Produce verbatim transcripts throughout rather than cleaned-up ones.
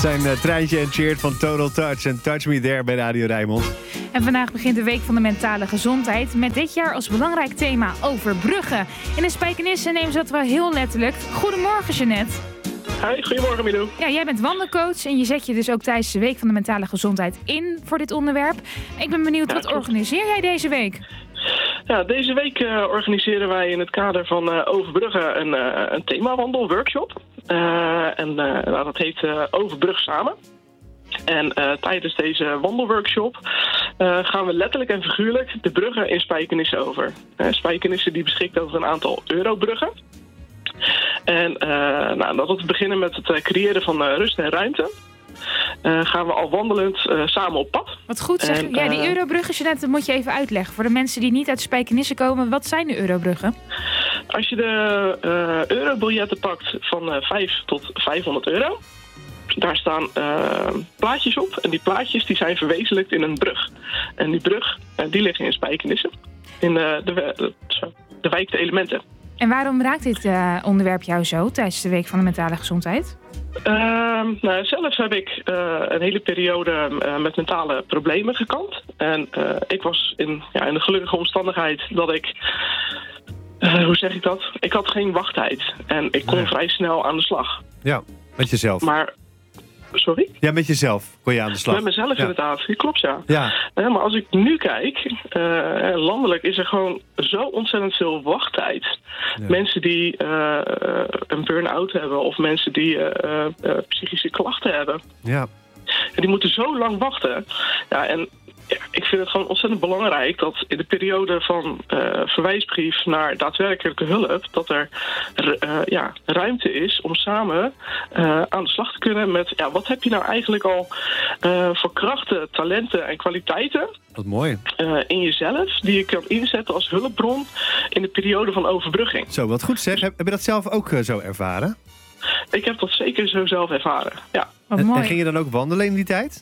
zijn uh, Treintje en Cheert van Total Touch en Touch Me There bij Radio Rijnmond. En vandaag begint de Week van de Mentale Gezondheid met dit jaar als belangrijk thema overbruggen. In de Spijkenisse nemen ze dat wel heel letterlijk. Goedemorgen, Jeannette. Hi, goedemorgen Milou. Ja, jij bent wandelcoach en je zet je dus ook tijdens de Week van de Mentale Gezondheid in voor dit onderwerp. Ik ben benieuwd, Ja, wat klopt. organiseer jij deze week? Ja, deze week uh, organiseren wij in het kader van uh, Overbruggen een, uh, een themawandel-workshop. Uh, en uh, nou, dat heet uh, Overbrug Samen. En uh, tijdens deze wandelworkshop uh, gaan we letterlijk en figuurlijk de bruggen in Spijkenisse over. Uh, Spijkenisse die beschikt over een aantal eurobruggen. En uh, nou, dat we beginnen met het uh, creëren van uh, rust en ruimte. Uh, gaan we al wandelend uh, samen op pad. Wat goed zeg. En, Ja, die uh, eurobruggen, Jeannette, dat moet je even uitleggen. Voor de mensen die niet uit Spijkenisse komen, wat zijn de eurobruggen? Als je de uh, eurobiljetten pakt van uh, vijf tot vijfhonderd euro... daar staan uh, plaatjes op. En die plaatjes die zijn verwezenlijkt in een brug. En die brug uh, die liggen in Spijkenisse. In uh, de, de, de wijk De Elementen. En waarom raakt dit uh, onderwerp jou zo tijdens de Week van de Mentale Gezondheid? Uh, nou, zelf heb ik uh, een hele periode uh, met mentale problemen gekant. En uh, ik was in, ja, in de gelukkige omstandigheid dat ik... Uh, hoe zeg ik dat? Ik had geen wachttijd. En ik kon Nee. vrij snel aan de slag. Ja, met jezelf. Maar... Sorry? Ja, met jezelf kon je aan de slag. Met mezelf Ja. inderdaad. Die klopt, ja. Ja, Uh, maar als ik nu kijk, uh, landelijk is er gewoon zo ontzettend veel wachttijd. Ja. Mensen die uh, een burn-out hebben of mensen die uh, uh, psychische klachten hebben. ja. En die moeten zo lang wachten. Ja, en ja, ik vind het gewoon ontzettend belangrijk dat in de periode van uh, verwijsbrief naar daadwerkelijke hulp, dat er uh, ja, ruimte is om samen uh, aan de slag te kunnen met, ja, wat heb je nou eigenlijk al uh, voor krachten, talenten en kwaliteiten Wat mooi. uh, in jezelf die je kan inzetten als hulpbron in de periode van overbrugging. Zo, wat goed zeg. Heb, heb je dat zelf ook uh, zo ervaren? Ik heb dat zeker zo zelf ervaren, ja. Wat En, mooi. en ging je dan ook wandelen in die tijd?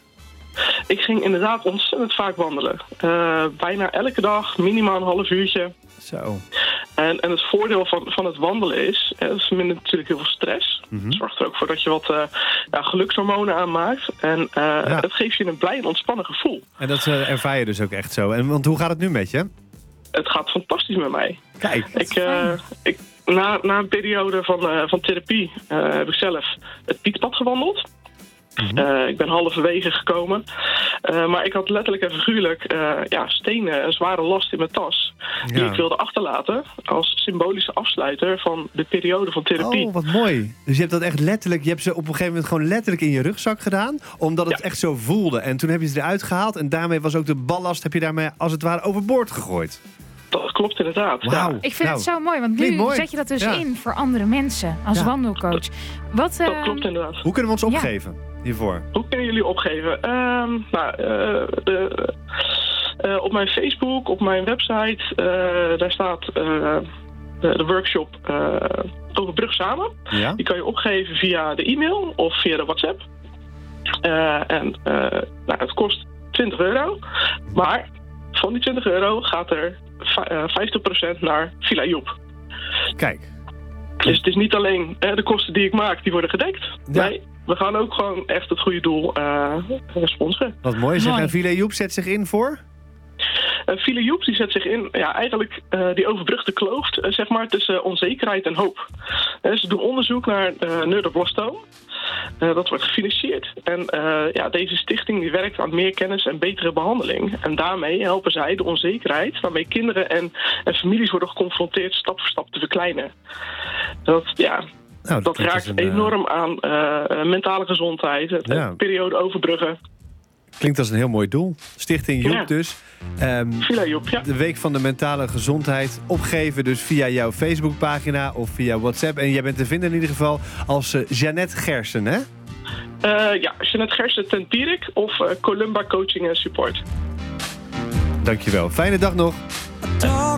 Ik ging inderdaad ontzettend vaak wandelen. Uh, bijna elke dag, minimaal een half uurtje. Zo. En, en het voordeel van, van het wandelen is, hè, het vermindert natuurlijk heel veel stress. Mhm. Het zorgt er ook voor dat je wat uh, ja, gelukshormonen aanmaakt. En uh, Ja. het geeft je een blij en ontspannen gevoel. En dat uh, ervaar je dus ook echt zo. En want hoe gaat het nu met je? Het gaat fantastisch met mij. Kijk. Ik, uh, ik, na, na een periode van, uh, van therapie uh, heb ik zelf het Pietpad gewandeld. Mhm. Uh, ik ben halverwege gekomen. Uh, maar ik had letterlijk en figuurlijk uh, ja, stenen, een zware last in mijn tas. Die Ja. ik wilde achterlaten als symbolische afsluiter van de periode van therapie. Oh, wat mooi. Dus je hebt dat echt letterlijk, je hebt ze op een gegeven moment gewoon letterlijk in je rugzak gedaan, omdat het Ja. echt zo voelde. En toen heb je ze eruit gehaald en daarmee was ook de ballast, heb je daarmee als het ware overboord gegooid. Dat klopt inderdaad. Wauw. Ja. Ik vind Nou, het zo mooi, want nu klinkt mooi. zet je dat dus Ja. in voor andere mensen als Ja. wandelcoach. Wat, Dat uh, klopt inderdaad. Hoe kunnen we ons Ja. opgeven hiervoor? Hoe kunnen jullie opgeven? Ehm, nou, uh, de, uh, op mijn Facebook, op mijn website, uh, daar staat uh, de, de workshop uh, Overbrug Samen. Ja? Die kan je opgeven via de e-mail of via de WhatsApp. Uh, en uh, nou, het kost twintig euro. Maar van die twintig euro gaat er v- uh, vijftig procent naar Villa Joep. Kijk. Dus het is niet alleen uh, de kosten die ik maak, die worden gedekt. Ja. Nee, we gaan ook gewoon echt het goede doel uh, sponsoren. Wat mooi zeg. Mooi. En Villa Joep zet zich in voor? Uh, Villa Joep die zet zich in, ja, eigenlijk uh, die overbrugt de kloof uh, zeg maar, tussen uh, onzekerheid en hoop. Uh, ze doen onderzoek naar uh, neuroblastoom. Uh, dat wordt gefinancierd. En uh, ja, deze stichting die werkt aan meer kennis en betere behandeling. En daarmee helpen zij de onzekerheid waarmee kinderen en, en families worden geconfronteerd stap voor stap te verkleinen. Dat, ja, Nou, dat klinkt raakt als een, uh, enorm aan uh, mentale gezondheid, het Ja. periode overbruggen. Klinkt als een heel mooi doel. Stichting Joep Ja. dus. Ehm, Villa Joep, ja. de Week van de Mentale Gezondheid opgeven dus via jouw Facebookpagina of via WhatsApp. En jij bent te vinden in ieder geval als uh, Jeannette Gersen, hè? Uh, ja, Jeannette Gersen ten Pierik of uh, Columba Coaching en Support. Dankjewel. Fijne dag nog.